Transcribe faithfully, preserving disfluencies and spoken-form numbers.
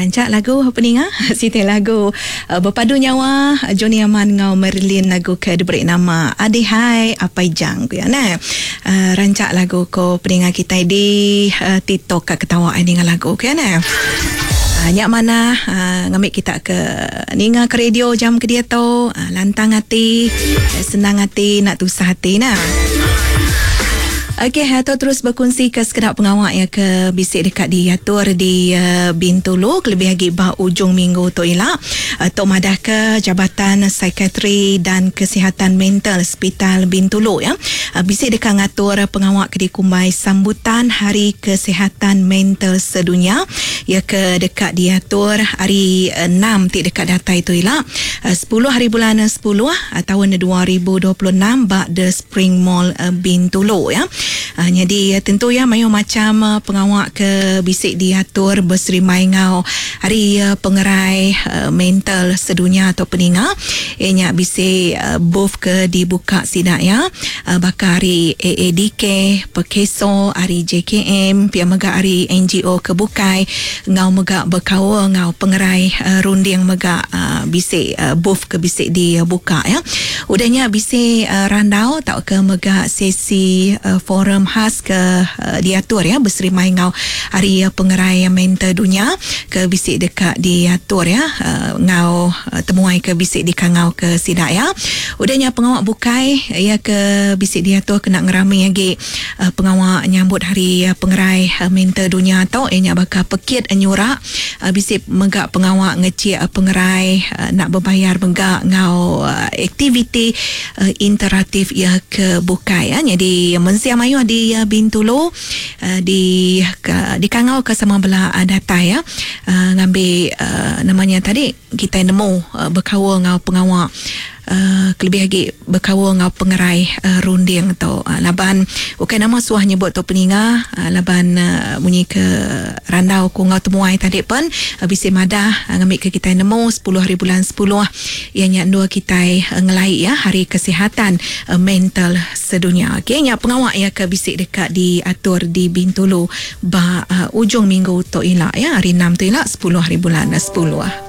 rancak lagu opening ah Siti lagu uh, berpadu nyawa Johnny Aman ngau Merlin lagu ke diberi nama Adi Hai Apai Jang ya nah. Uh, rancak lagu ko opening kita di uh, TikTok ka ketawa dengan lagu ke nah. Nyak mana uh, ngambil kita ke ninga ke radio jam ke dia tu uh, lantang hati senang hati nak tusah hati nah. Okey, atau terus berkongsi ke sekedap pengawak ya ke bisik dekat di atur di uh, Bintulu lebih lagi bah ujung minggu tu ialah uh, Tok Madah ke Jabatan Psikiatri dan Kesihatan Mental Hospital Bintulu ya. Uh, bisik dekat ngatur pengawak ke di kumbai sambutan Hari Kesihatan Mental Sedunia ya ke dekat diatur hari enam tik dekat data itu ialah uh, sepuluh hari bulan sepuluh uh, tahun dua ribu dua puluh enam bak The Spring Mall uh, Bintulu ya. Uh, jadi uh, tentu ya mayu macam uh, pengawak ke bisik diatur berserimai ngau hari uh, pengerai uh, mental sedunia atau peninga ianya bisik uh, booth ke dibuka sidak ya uh, bakal hari A A D K Pekeso hari J K M pia mega hari N G O ke Bukai ngau mega berkawa ngau pengerai uh, runding mega uh, bisik uh, booth ke bisik dibuka ya udahnya bisik uh, randau tak ke mega sesi uh, forum khas ke uh, diatur ya berserimai ngau hari uh, pengerai mental dunia ke bisik dekat diatur ya uh, ngau uh, temuai ke bisik di kangau ke sidak ya udahnya pengawak bukai ya ke bisik diatur kena ngerami lagi uh, pengawak nyambut hari uh, pengerai uh, mental dunia atau ianya bakal pekit nyurak uh, bisik megak pengawak ngecik uh, pengerai uh, nak berbayar megak ngau uh, aktiviti uh, interaktif ya ke bukai ya jadi mensia mayu di uh, Bintulu uh, di ke, di kangau ke sama belah uh, data ya uh, ngambil uh, namanya tadi kita nemu uh, berkawa ngau pengawak Uh, kelebih lagi berkawa ngau pengerai uh, runding tu uh, laban bukan nama suah nyebut tu peninga uh, laban uh, bunyi ke randau ku ngau temuai tadi pun uh, bisik madah uh, ngambil ke kita nemu sepuluh hari bulan sepuluh ianya dua kita uh, ngelai ya hari kesihatan uh, mental sedunia okey nya pengawak ya ke bisik dekat diatur di Bintulu ba uh, ujung minggu tu ialah ya hari enam tu ialah sepuluh hari bulan sepuluh